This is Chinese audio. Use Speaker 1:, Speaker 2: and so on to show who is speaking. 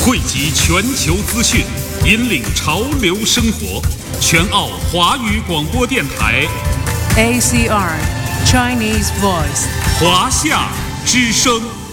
Speaker 1: 汇集全球资讯，引领潮流生活。全澳华语广播电台
Speaker 2: ACR Chinese Voice
Speaker 1: 华夏之声。